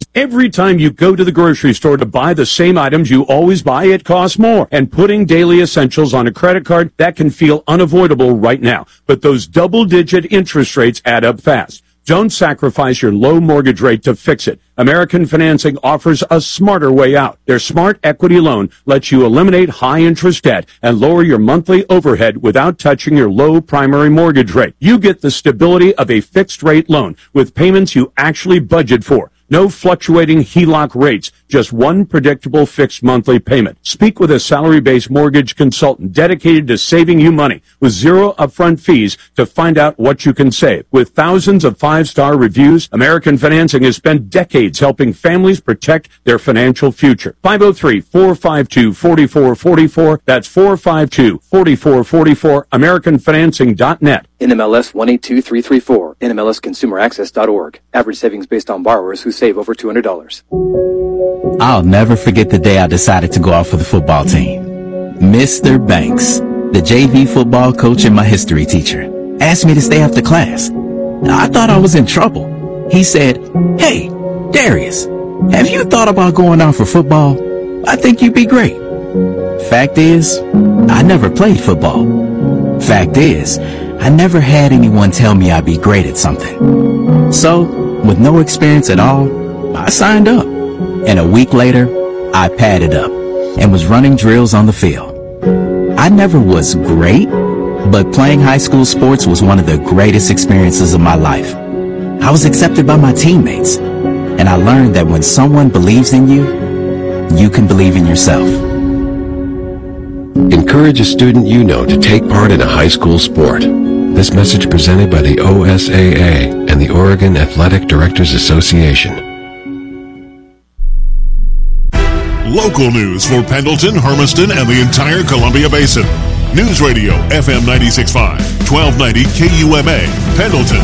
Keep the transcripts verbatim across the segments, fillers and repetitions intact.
Every time you go to the grocery store to buy the same items you always buy, it costs more. And putting daily essentials on a credit card, that can feel unavoidable right now. But those double-digit interest rates add up fast. Don't sacrifice your low mortgage rate to fix it. American Financing offers a smarter way out. Their Smart Equity Loan lets you eliminate high-interest debt and lower your monthly overhead without touching your low primary mortgage rate. You get the stability of a fixed-rate loan with payments you actually budget for. No fluctuating H E L O C rates, just one predictable fixed monthly payment. Speak with a salary-based mortgage consultant dedicated to saving you money with zero upfront fees to find out what you can save. With thousands of five-star reviews, American Financing has spent decades helping families protect their financial future. five oh three, four five two, four four four four. That's four five two, four four four four. American Financing dot net. N M L S one eight two three three four. N M L S Consumer Access dot org. Average savings based on borrowers who save over two hundred dollars. I'll never forget the day I decided to go out for the football team. Mister Banks, the J V football coach and my history teacher, asked me to stay after class. I thought I was in trouble. He said, "Hey, Darius, have you thought about going out for football? I think you'd be great." Fact is, I never played football. Fact is, I never had anyone tell me I'd be great at something. So, with no experience at all, I signed up. And a week later, I padded up and was running drills on the field. I never was great, but playing high school sports was one of the greatest experiences of my life. I was accepted by my teammates, and I learned that when someone believes in you, you can believe in yourself. Encourage a student you know to take part in a high school sport. This message presented by the O S A A and the Oregon Athletic Directors Association. Local news for Pendleton, Hermiston, and the entire Columbia Basin. News Radio F M ninety-six point five, twelve ninety K U M A, Pendleton.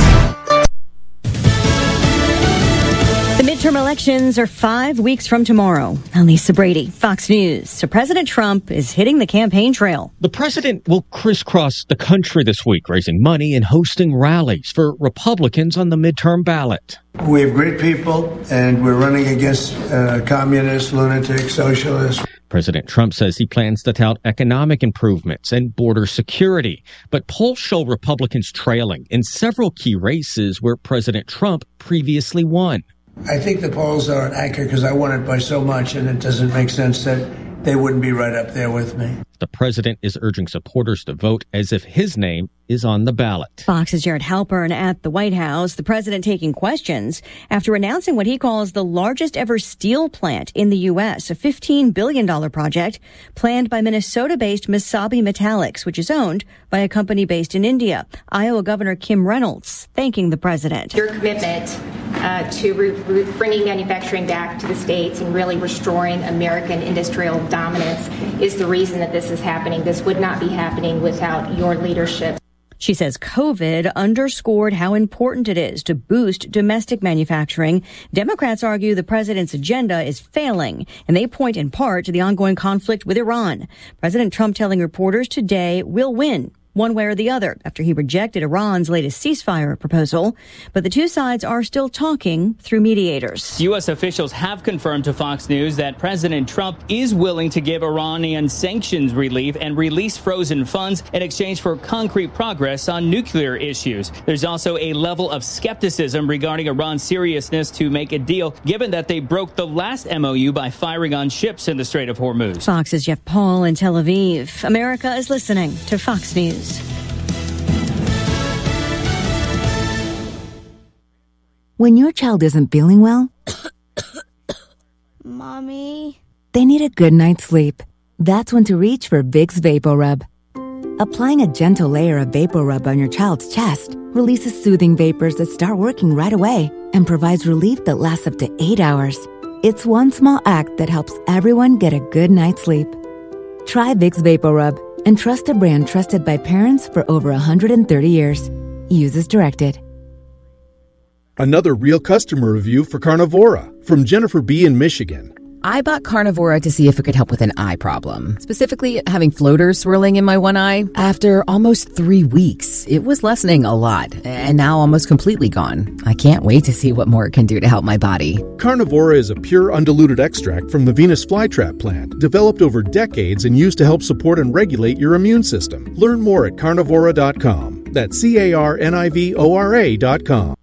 The midterm elections are five weeks from tomorrow. I'm Lisa Brady, Fox News. So President Trump is hitting the campaign trail. The president will crisscross the country this week, raising money and hosting rallies for Republicans on the midterm ballot. We have great people, and we're running against uh, communists, lunatics, socialists. President Trump says he plans to tout economic improvements and border security. But polls show Republicans trailing in several key races where President Trump previously won. I think the polls are accurate because I won it by so much, and it doesn't make sense that they wouldn't be right up there with me. The president is urging supporters to vote as if his name is on the ballot. Fox's Jared Halpern at the White House, the president taking questions after announcing what he calls the largest ever steel plant in the U S, a fifteen billion dollars project planned by Minnesota-based Mesabi Metallics, which is owned by a company based in India. Iowa Governor Kim Reynolds thanking the president. Your commitment uh, to re- re- bringing manufacturing back to the states and really restoring American industrial dominance is the reason that this is happening. This would not be happening without your leadership. She says COVID underscored how important it is to boost domestic manufacturing. Democrats argue the president's agenda is failing, and they point in part to the ongoing conflict with Iran. President Trump telling reporters today we'll win one way or the other after he rejected Iran's latest ceasefire proposal. But the two sides are still talking through mediators. U S officials have confirmed to Fox News that President Trump is willing to give Iranian sanctions relief and release frozen funds in exchange for concrete progress on nuclear issues. There's also a level of skepticism regarding Iran's seriousness to make a deal, given that they broke the last M O U by firing on ships in the Strait of Hormuz. Fox's Jeff Paul in Tel Aviv. America is listening to Fox News. When your child isn't feeling well, Mommy, they need a good night's sleep. That's when to reach for Vicks VapoRub. Applying a gentle layer of VapoRub on your child's chest releases soothing vapors that start working right away and provides relief that lasts up to eight hours. It's one small act that helps everyone get a good night's sleep. Try Vicks VapoRub and trust a brand trusted by parents for over one hundred thirty years. Use as directed. Another real customer review for Carnivora from Jennifer B. in Michigan. I bought Carnivora to see if it could help with an eye problem, specifically having floaters swirling in my one eye. After almost three weeks, it was lessening a lot, and now almost completely gone. I can't wait to see what more it can do to help my body. Carnivora is a pure undiluted extract from the Venus flytrap plant, developed over decades and used to help support and regulate your immune system. Learn more at carnivora dot com. That's C A R N I V O R A dot com.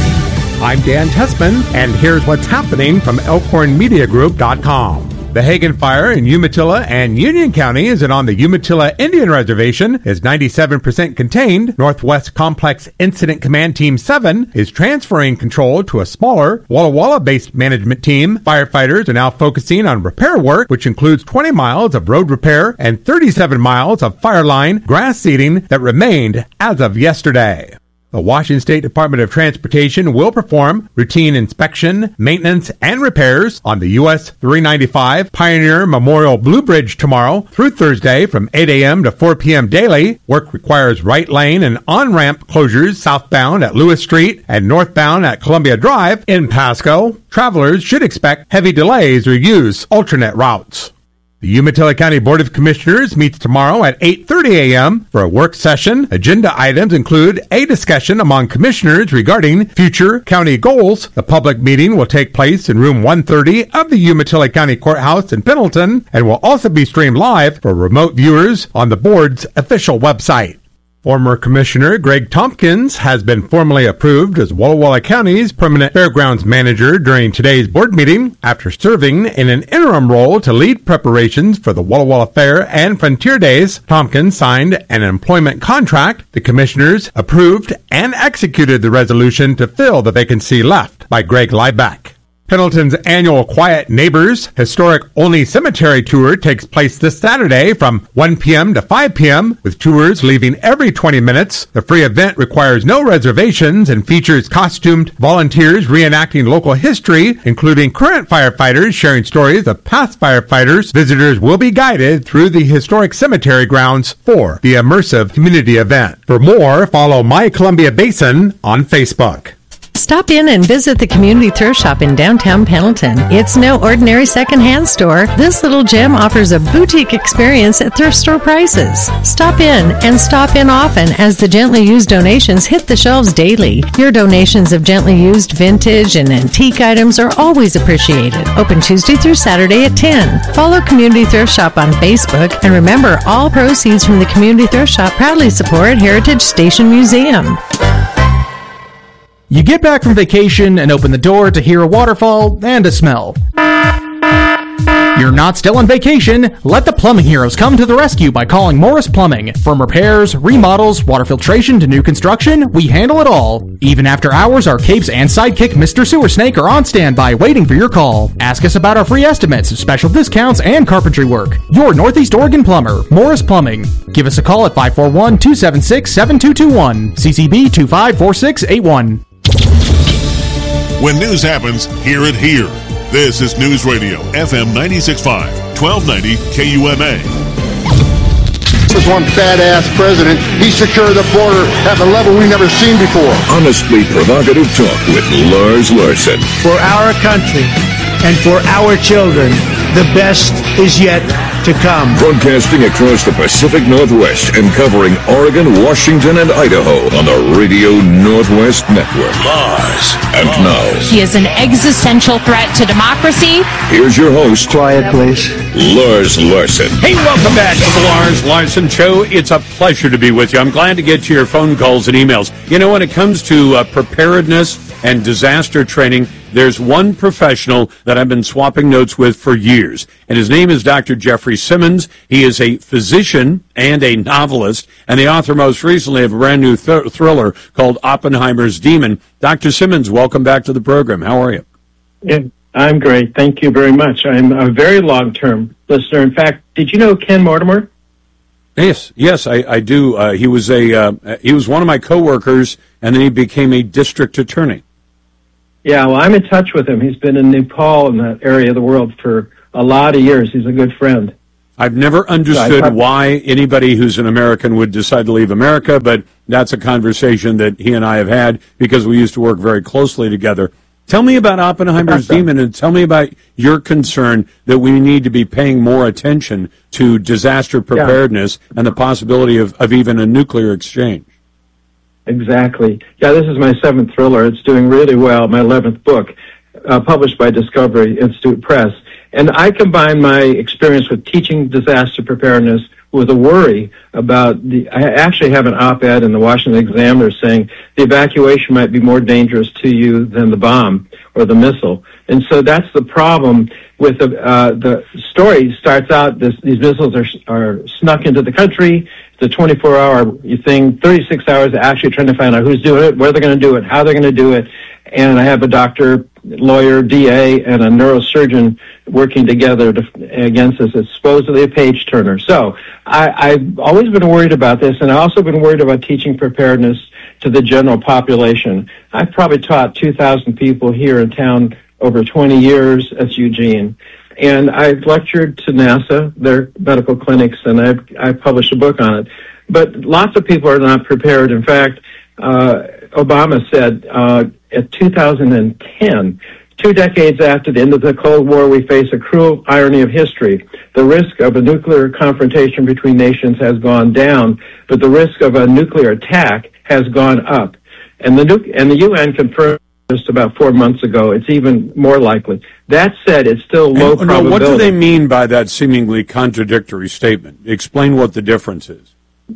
I'm Dan Tessman, and here's what's happening from elkhorn media group dot com. The Hagen Fire in Umatilla and Union counties and on the Umatilla Indian Reservation is ninety-seven percent contained. Northwest Complex Incident Command Team seven is transferring control to a smaller Walla Walla-based management team. Firefighters are now focusing on repair work, which includes twenty miles of road repair and thirty-seven miles of fire line grass seeding that remained as of yesterday. The Washington State Department of Transportation will perform routine inspection, maintenance, and repairs on the U S three ninety-five Pioneer Memorial Blue Bridge tomorrow through Thursday from eight a.m. to four p.m. daily. Work requires right lane and on-ramp closures southbound at Lewis Street and northbound at Columbia Drive in Pasco. Travelers should expect heavy delays or use alternate routes. The Umatilla County Board of Commissioners meets tomorrow at eight thirty a.m. for a work session. Agenda items include a discussion among commissioners regarding future county goals. The public meeting will take place in room one thirty of the Umatilla County Courthouse in Pendleton and will also be streamed live for remote viewers on the board's official website. Former Commissioner Greg Tompkins has been formally approved as Walla Walla County's permanent fairgrounds manager during today's board meeting after serving in an interim role to lead preparations for the Walla Walla Fair and Frontier Days. Tompkins signed an employment contract. The commissioners approved and executed the resolution to fill the vacancy left by Greg Liebeck. Pendleton's annual Quiet Neighbors Historic Only Cemetery Tour takes place this Saturday from one p.m. to five p.m. with tours leaving every twenty minutes. The free event requires no reservations and features costumed volunteers reenacting local history, including current firefighters sharing stories of past firefighters. Visitors will be guided through the historic cemetery grounds for the immersive community event. For more, follow My Columbia Basin on Facebook. Stop in and visit the Community Thrift Shop in downtown Pendleton. It's no ordinary secondhand store. This little gem offers a boutique experience at thrift store prices. Stop in and stop in often as the gently used donations hit the shelves daily. Your donations of gently used vintage and antique items are always appreciated. Open Tuesday through Saturday at ten. Follow Community Thrift Shop on Facebook, and remember, all proceeds from the Community Thrift Shop proudly support Heritage Station Museum. You get back from vacation and open the door to hear a waterfall and a smell. You're not still on vacation. Let the plumbing heroes come to the rescue by calling Morris Plumbing. From repairs, remodels, water filtration to new construction, we handle it all. Even after hours, our capes and sidekick Mister Sewer Snake are on standby waiting for your call. Ask us about our free estimates, special discounts, and carpentry work. Your Northeast Oregon plumber, Morris Plumbing. Give us a call at five four one, two seven six, seven two two one. C C B two five four six eight one. When news happens, hear it here. This is News Radio, F M ninety-six point five, twelve ninety K U M A. This one badass president, he secured the border at a level we've never seen before. Honestly provocative talk with Lars Larson. For our country and for our children, the best is yet to come. Broadcasting across the Pacific Northwest and covering Oregon, Washington, and Idaho on the Radio Northwest Network. Lars. And now, he is an existential threat to democracy. Here's your host. Quiet, please. Lars Larson. Hey, welcome back to the Lars Larson Show. It's a pleasure to be with you. I'm glad to get to your phone calls and emails. You know, when it comes to uh, preparedness and disaster training, there's one professional that I've been swapping notes with for years, and his name is Doctor Jeffrey Simmons. He is a physician and a novelist, and the author most recently of a brand new th- thriller called Oppenheimer's Demon. Doctor Simmons, welcome back to the program. How are you? Yeah, I'm great. Thank you very much. I'm a very long-term listener. In fact, did you know Ken Mortimer? Yes, yes, I, I do. Uh, he was a uh, he was one of my coworkers, and then he became a district attorney. Yeah, well, I'm in touch with him. He's been in Nepal, in that area of the world, for a lot of years. He's a good friend. I've never understood so why anybody who's an American would decide to leave America, but that's a conversation that he and I have had because we used to work very closely together. Tell me about Oppenheimer's Demon, and tell me about your concern that we need to be paying more attention to disaster preparedness yeah. and the possibility of, of even a nuclear exchange. Exactly. Yeah, this is my seventh thriller. It's doing really well, my eleventh book, uh, published by Discovery Institute Press. And I combine my experience with teaching disaster preparedness with a worry about the, I actually have an op-ed in the Washington Examiner saying the evacuation might be more dangerous to you than the bomb or the missile. And so that's the problem with the, uh, the story starts out, this, these missiles are, are snuck into the country. It's a twenty-four hour thing, thirty-six hours actually trying to find out who's doing it, where they're going to do it, how they're going to do it. And I have a doctor, lawyer, D A, and a neurosurgeon working together to, against this. It's supposedly a page turner. So I, I've always been worried about this, and I've also been worried about teaching preparedness to the general population. I've probably taught two thousand people here in town over twenty years at Eugene. And I've lectured to NASA, their medical clinics, and I've, I've published a book on it. But lots of people are not prepared. In fact, uh, Obama said uh, at two thousand ten, two decades after the end of the Cold War, we face a cruel irony of history. The risk of a nuclear confrontation between nations has gone down, but the risk of a nuclear attack has gone up. And the, nu- and the U N confirmed just about four months ago, it's even more likely. That said, it's still low and, probability. No, what do they mean by that seemingly contradictory statement? Explain what the difference is.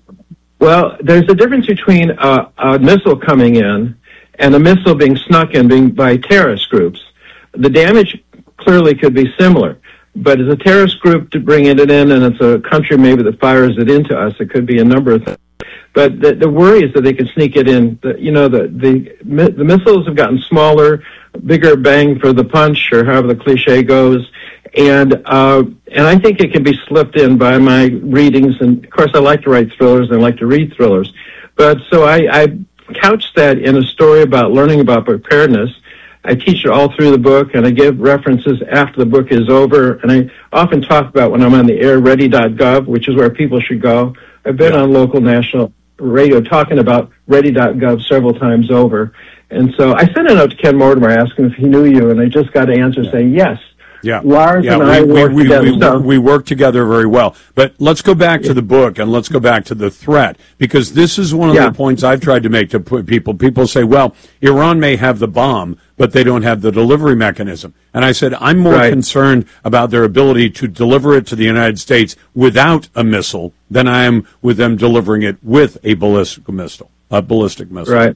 Well, there's a difference between a, a missile coming in and a missile being snuck in being by terrorist groups. The damage clearly could be similar, but as a terrorist group to bring it in, and it's a country maybe that fires it into us, it could be a number of things. But the, the worry is that they could sneak it in. The, you know, the, the the missiles have gotten smaller, bigger bang for the punch, or however the cliche goes, and uh, and I think it can be slipped in by my readings. And of course, I like to write thrillers and I like to read thrillers. But so I, I couch that in a story about learning about preparedness. I teach it all through the book, and I give references after the book is over. And I often talk about when I'm on the air, ready dot gov, which is where people should go. I've been yeah. on local national radio talking about ready dot gov several times over. And so I sent a note to Ken Mortimer asking if he knew you, and I just got an answer yeah. saying yes. Yeah, Lars yeah, and we, I we, work we, together. We, so. we work together very well. But let's go back to the book, and let's go back to the threat, because this is one of yeah. the points I've tried to make to people. People say, well, Iran may have the bomb, but they don't have the delivery mechanism. And I said, I'm more right. concerned about their ability to deliver it to the United States without a missile than I am with them delivering it with a ballistic missile. A ballistic missile. Right.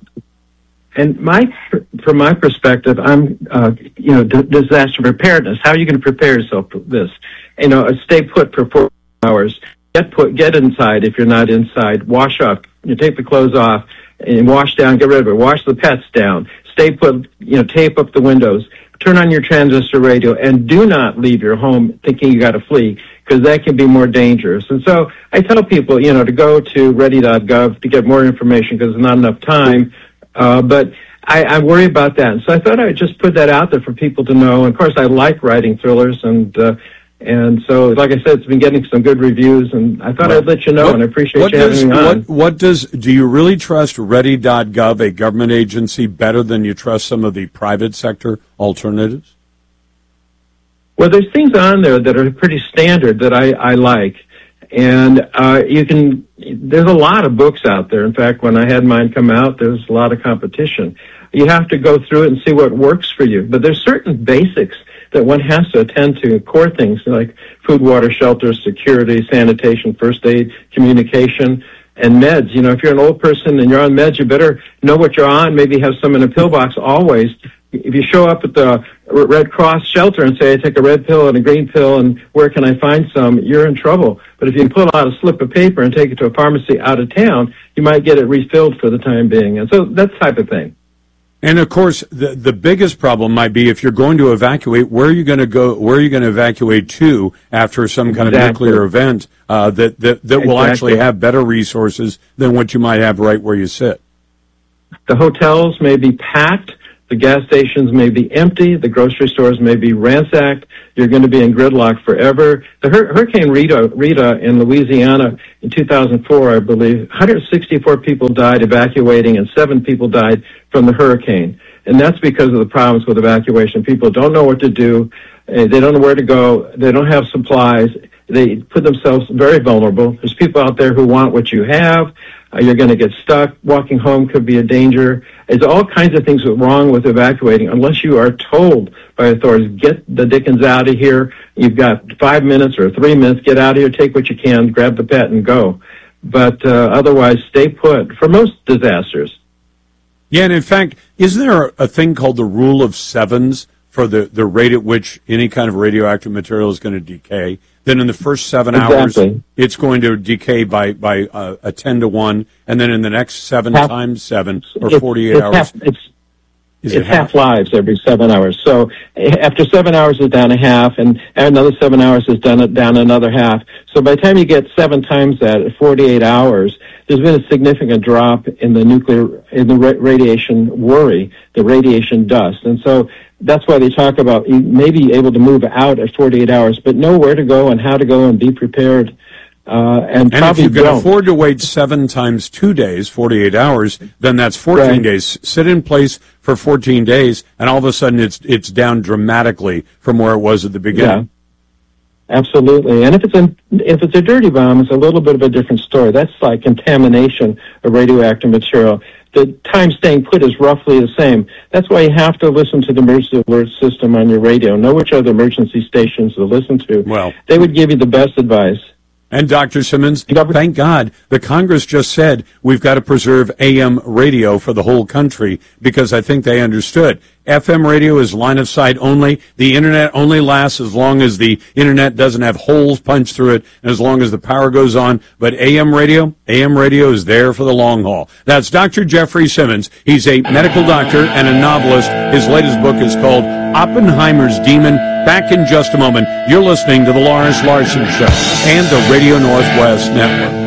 And my, from my perspective, I'm, uh, you know, d- disaster preparedness. How are you going to prepare yourself for this? You know, stay put for four hours. Get put, get inside if you're not inside. Wash up. You take the clothes off and wash down. Get rid of it. Wash the pets down. Stay put. You know, tape up the windows. Turn on your transistor radio, and do not leave your home thinking you got to flee, because that can be more dangerous. And so I tell people, you know, to go to ready dot gov to get more information, because there's not enough time. Uh, but I, I worry about that. And so I thought I would just put that out there for people to know. And of course, I like writing thrillers. And, uh, and so, like I said, it's been getting some good reviews. And I thought well, I'd let you know, what, and I appreciate what you does, having me on. What, what does, do you really trust ready dot gov, a government agency, better than you trust some of the private sector alternatives? Well, there's things on there that are pretty standard that I, I like. And uh, you can, there's a lot of books out there. In fact, when I had mine come out, there's a lot of competition. You have to go through it and see what works for you. But there's certain basics that one has to attend to, core things like food, water, shelter, security, sanitation, first aid, communication, and meds. You know, if you're an old person and you're on meds, you better know what you're on, maybe have some in a pill box always. If you show up at the Red Cross shelter and say, I take a red pill and a green pill, and where can I find some, you're in trouble. But if you pull out a slip of paper and take it to a pharmacy out of town, you might get it refilled for the time being. And so that type of thing. And of course, the the biggest problem might be if you're going to evacuate, where are you going to go? Where are you going to evacuate to after some kind exactly. of nuclear event uh, that that, that exactly. will actually have better resources than what you might have right where you sit? The hotels may be packed. The gas stations may be empty. The grocery stores may be ransacked. You're going to be in gridlock forever. The hur- Hurricane Rita, Rita in Louisiana in two thousand four, I believe, one hundred sixty-four people died evacuating, and seven people died from the hurricane. And that's because of the problems with evacuation. People don't know what to do. Uh, they don't know where to go. They don't have supplies. They put themselves very vulnerable. There's people out there who want what you have. Uh, you're going to get stuck. Walking home could be a danger. There's all kinds of things wrong with evacuating unless you are told by authorities, get the dickens out of here. You've got five minutes or three minutes. Get out of here. Take what you can. Grab the pet and go. But uh, otherwise, stay put for most disasters. Yeah, and in fact, isn't there a thing called the rule of sevens for the, the rate at which any kind of radioactive material is going to decay? Then in the first seven exactly. hours, it's going to decay by, by uh, a ten to one, and then in the next seven half, times seven, or it's, forty-eight it's hours. Half, it's is it's it half? half lives every seven hours. So after seven hours is down a half, and another seven hours is done down another half. So by the time you get seven times that at forty-eight hours, there's been a significant drop in the nuclear, in the radiation worry, the radiation dust. And so that's why they talk about you may be able to move out at forty-eight hours, but know where to go and how to go and be prepared. Uh, and, And probably if you can don't. afford to wait seven times two days, forty-eight hours, then that's fourteen Right. days. Sit in place for fourteen days, and all of a sudden it's it's down dramatically from where it was at the beginning. Yeah. Absolutely. And if it's a, if it's a dirty bomb, it's a little bit of a different story. That's like contamination of radioactive material. The time staying put is roughly the same. That's why you have to listen to the emergency alert system on your radio. Know which other emergency stations to listen to. Well, they would give you the best advice. And Doctor Simmons, thank God, the Congress just said we've got to preserve A M radio for the whole country, because I think they understood. F M radio is line of sight only. The Internet only lasts as long as the Internet doesn't have holes punched through it and as long as the power goes on. But A M radio, A M radio is there for the long haul. That's Doctor Jeffrey Simmons. He's a medical doctor and a novelist. His latest book is called Oppenheimer's Demon. Back in just a moment. You're listening to the Lars Larson Show and the Radio Northwest Network.